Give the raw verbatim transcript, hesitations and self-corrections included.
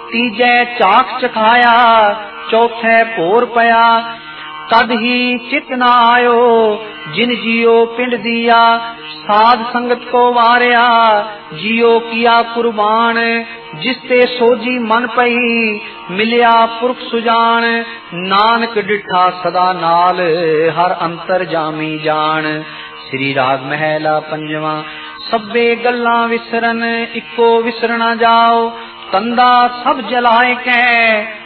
तीजै चाक चखाया, चौथे भोर पया। तद ही चित न आयो, जिन जियो पिंड दिया। साध संगत को वारिया, जियो किया कुर्बान। जिसते सोजी मन पई, मिलिया पुरख सुजान। नानक डिठा सदा नाल, हर अंतर जामी जान। श्री राग महला पंजवा। सब्बे गल्लां विसरन, इको विसर न जाओ। तंदा सब जलाए कै,